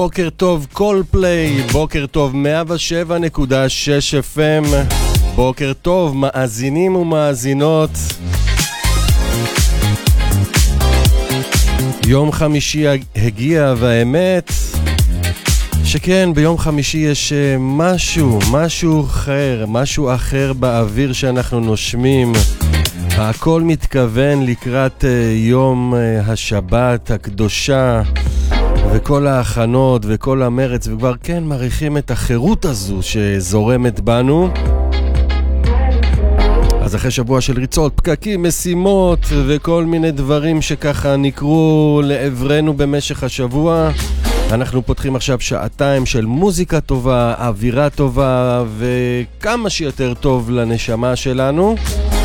בוקר טוב קולפליי, בוקר טוב 107.6 FM, בוקר טוב מאזינים ומאזינות. יום חמישי הגיע והאמת שכן, ביום חמישי יש משהו אחר באוויר שאנחנו נושמים. הכל מתכוון לקראת יום השבת הקדושה וכל ההכנות וכל המרץ, וכבר כן מריחים את החירות הזו שזורמת בנו. אז אחרי שבוע של ריצות, פקקים, משימות וכל מיני דברים שככה נקרו לעברנו במשך השבוע, אנחנו פותחים עכשיו שעתיים של מוזיקה טובה, אווירה טובה וכמה שיותר טוב לנשמה שלנו.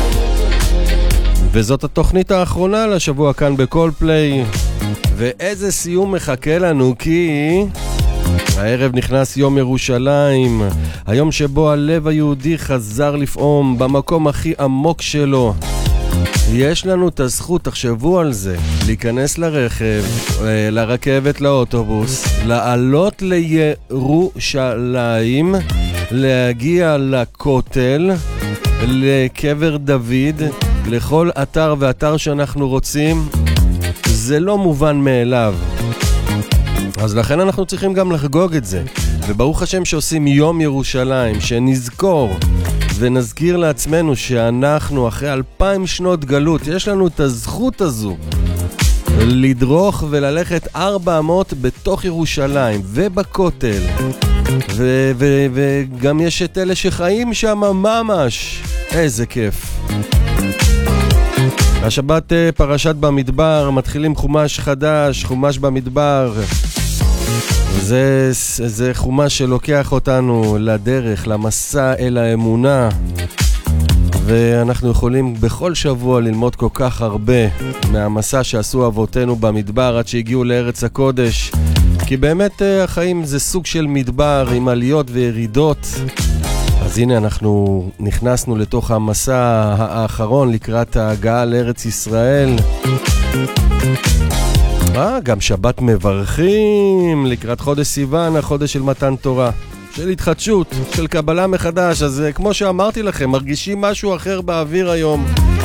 וזאת התוכנית האחרונה לשבוע כאן בקולפליי. ואיזה סיום מחכה לנו, כי הערב נכנס יום ירושלים, היום שבו הלב היהודי חזר לפעום במקום הכי עמוק שלו. יש לנו את הזכות, תחשבו על זה, להיכנס לרכב, לרכבת, לאוטובוס, לעלות לירושלים, להגיע לכותל, לקבר דוד, לכל אתר ואתר שאנחנו רוצים. זה לא מובן מאליו, אז לכן אנחנו צריכים גם לחגוג את זה. וברוך השם שעושים יום ירושלים, שנזכור ונזכיר לעצמנו שאנחנו אחרי 2000 שנות גלות, יש לנו את הזכות הזו לדרוך וללכת 400 בתוך ירושלים ובכותל, וגם יש את אלה שחיים שם ממש, איזה כיף. השבת פרשת במדבר, מתחילים חומש חדש, חומש במדבר. זה חומש שלוקח אותנו לדרך, למסע אל האמונה. ואנחנו יכולים בכל שבוע ללמוד כל כך הרבה מהמסע שעשו אבותינו במדבר עד שהגיעו לארץ הקודש. כי באמת החיים זה סוג של מדבר עם עליות וירידות. אז הנה אנחנו נכנסנו לתוך המסע האחרון לקראת ההגעה לארץ ישראל. גם שבת מברכים לקראת חודש סיוון, החודש של מתן תורה, של התחדשות, של קבלה מחדש. אז כמו שאמרתי לכם, מרגישים משהו אחר באוויר היום.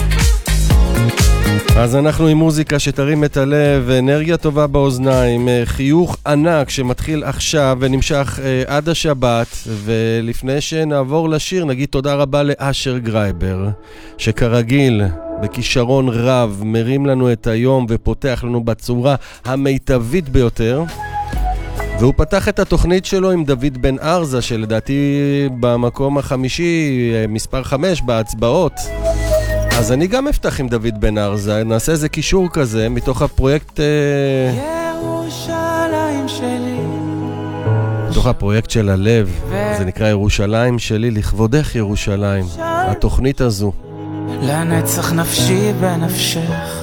אז אנחנו עם מוזיקה שתרים את הלב, אנרגיה טובה באוזניים, חיוך ענק שמתחיל עכשיו ונמשך עד השבת. ולפני שנעבור לשיר נגיד תודה רבה לאשר גרייבר, שכרגיל בכישרון רב מרים לנו את היום ופותח לנו בצורה המיטבית ביותר. והוא פתח את התוכנית שלו עם דוד בן ארזה, שלדעתי במקום החמישי, מספר 5 בהצבעות. אז אני גם אפתח עם דוד בן ארזה, נעשה איזה קישור כזה מתוך הפרויקט ירושלים שלי, מתוך הפרויקט של הלב, זה נקרא ירושלים שלי, לכבודך ירושלים, התוכנית הזו. לנצח נפשי בנפשך,